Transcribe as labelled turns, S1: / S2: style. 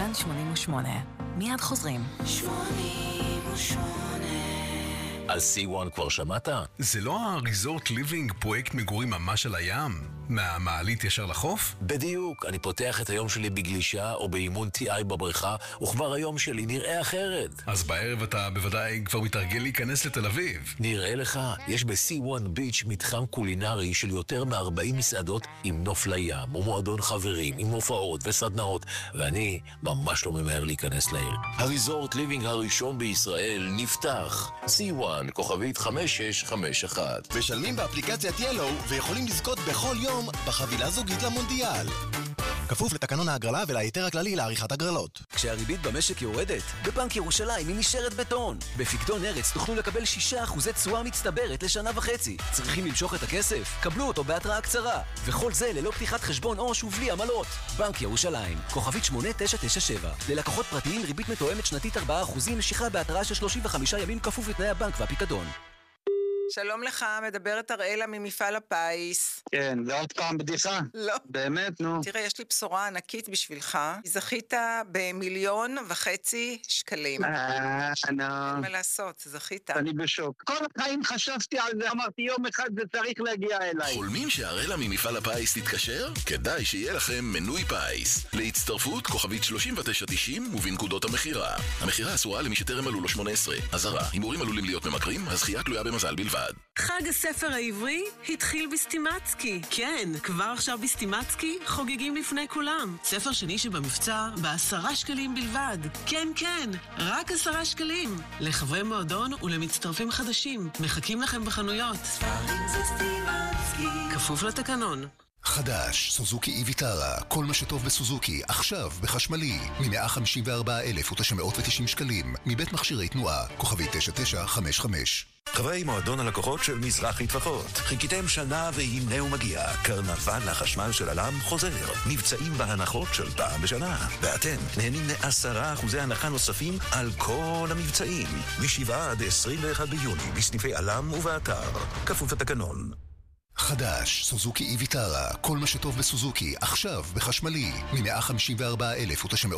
S1: כאן 88. מיד חוזרים.
S2: 88.
S3: על C1 כבר שמעת?
S4: זה לא הריזורט ליבינג פרויקט מגורים ממש על הים? מהמעלית ישר לחוף?
S3: בדיוק, אני פותח את היום שלי בגלישה או באימון TI בבריכה, וכבר היום שלי נראה אחרת.
S4: אז בערב אתה בוודאי כבר מתרגל להיכנס לתל אביב.
S3: נראה לך, יש ב-C1 ביץ' מתחם קולינרי של יותר מ-40 מסעדות עם נוף לים, ומועדון חברים, עם הופעות וסדנאות, ואני ממש לא ממהר להיכנס לעיר. הריזורט ליבינג הראשון בישראל נפתח. C1, כוכבית 5651.
S5: משלמים באפליקציית ילו ויכולים לזכות בכל יום בחבילה זוגית למונדיאל. כפוף לתקנון ההגרלה ולהיתר הכללי לעריכת הגרלות.
S6: כשהריבית במשק יורדת, בבנק ירושלים היא נשארת בטון. בפיקדון ארץ תוכלו לקבל 6% תשואה מצטברת לשנה וחצי. צריכים למשוך את הכסף? קבלו אותו בהתראה קצרה. וכל זה ללא פתיחת חשבון עו"ש ובלי עמלות. בנק ירושלים, כוכבית 8997. ללקוחות פרטיים ריבית מתואמת שנתית 4%, משיכה בהתראה של 35 ימים כפוף לתנאי הבנק והפיקדון.
S7: שלום לך, מדברת אראלה ממפעל הפיס.
S8: כן, זה עוד פעם בדיחה?
S7: לא.
S8: באמת, נו.
S7: תראה, יש לי בשורה ענקית בשבילך. זכית ב1,500,000 שקלים.
S8: נו.
S7: אין מה לעשות, זכית.
S8: אני בשוק. כל החיים חשבתי על זה, אמרתי יום אחד זה צריך להגיע אליי.
S9: חולמים שהאראלה ממפעל הפיס תתקשר? כדאי שיהיה לכם מנוי פיס. להצטרפות כוכבית 3990 ובנקודות המחירה. המחירה אסורה למי שטרם מלאו לו 18. אזהרה, הימורים עלולים להיות ממכרים, הזכייה תלויה במזל בלבד.
S10: חג הספר העברי התחיל בסטימצקי. כן, כבר עכשיו בסטימצקי חוגגים לפני כולם. ספר שני שבמבצע ב10 שקלים בלבד. כן, כן, רק 10 שקלים. לחברי מועדון ולמצטרפים חדשים. מחכים לכם בחנויות.
S2: ספרים זה סטימצקי.
S10: כפוף לתקנון.
S11: חדש, סוזוקי איביטרה, כל מה שטוב בסוזוקי, עכשיו בחשמלי, מ-154,990 שקלים, מבית מכשירי תנועה, כוכבי 9955.
S12: חברי מועדון הלקוחות של מזרחי טפחות, חיכיתם שנה והנה הוא מגיע. קרנבל החשמל של אלם חוזר, מבצעים בהנחות של פעם בשנה, ואתם נהנים ל10% הנחה נוספים על כל המבצעים, מ7 עד 21 ביוני בסניפי אלם ובאתר, כפוף לתקנון.
S11: חדש, סוזוקי איביטרה, כל מה שטוב בסוזוקי, עכשיו בחשמלי, מ-154,990